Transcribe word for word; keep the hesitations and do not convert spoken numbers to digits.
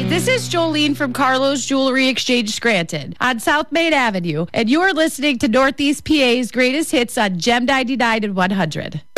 This is Jolene from Carlos Jewelry Exchange Scranton on South Main Avenue, and you are listening to Northeast P A's greatest hits on Gem ninety-nine and one hundred.